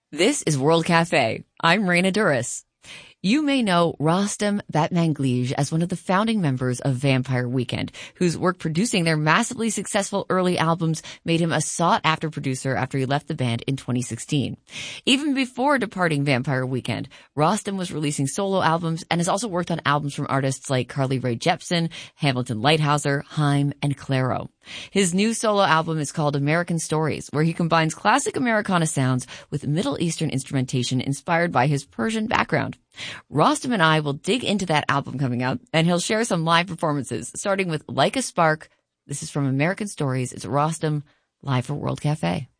This is World Cafe. I'm Raina Duras. You may know Rostam Batmanglij as one of the founding members of Vampire Weekend, whose work producing their massively successful early albums made him a sought-after producer after he left the band in 2016. Even before departing Vampire Weekend, Rostam was releasing solo albums and has also worked on albums from artists like Carly Rae Jepsen, Hamilton Lighthouser, Haim, and Clairo. His new solo album is called American Stories, where he combines classic Americana sounds with Middle Eastern instrumentation inspired by his Persian background. Rostam and I will dig into that album coming up, and he'll share some live performances, starting with Like a Spark. This is from American Stories. It's Rostam, live for World Cafe.